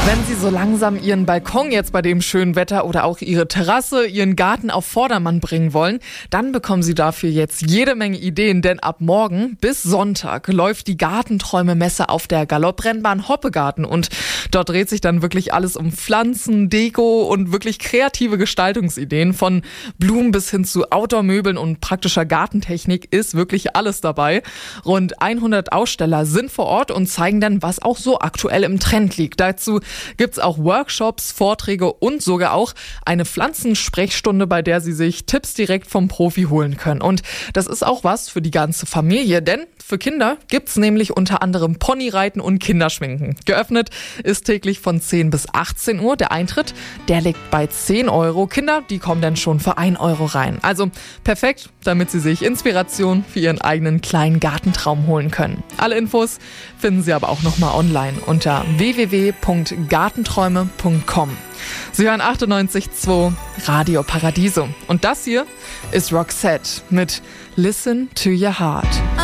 Wenn Sie so langsam Ihren Balkon jetzt bei dem schönen Wetter oder auch Ihre Terrasse, Ihren Garten auf Vordermann bringen wollen, dann bekommen Sie dafür jetzt jede Menge Ideen, denn ab morgen bis Sonntag läuft die Gartenträume-Messe auf der Galopprennbahn Hoppegarten und dort dreht sich dann wirklich alles um Pflanzen, Deko und wirklich kreative Gestaltungsideen. Von Blumen bis hin zu Outdoor-Möbeln und praktischer Gartentechnik ist wirklich alles dabei. Rund 100 Aussteller sind vor Ort und zeigen dann, was auch so aktuell im Trend liegt. Dazu gibt's auch Workshops, Vorträge und sogar auch eine Pflanzensprechstunde, bei der Sie sich Tipps direkt vom Profi holen können. Und das ist auch was für die ganze Familie, denn für Kinder gibt's nämlich unter anderem Ponyreiten und Kinderschminken. Geöffnet ist täglich von 10 bis 18 Uhr. Der Eintritt, der liegt bei 10 Euro. Kinder, die kommen dann schon für 1 Euro rein. Also perfekt, damit Sie sich Inspiration für Ihren eigenen kleinen Gartentraum holen können. Alle Infos finden Sie aber auch nochmal online unter www.gartenträume.com. Sie hören 98.2 Radio Paradiso. Und das hier ist Roxette mit Listen to Your Heart.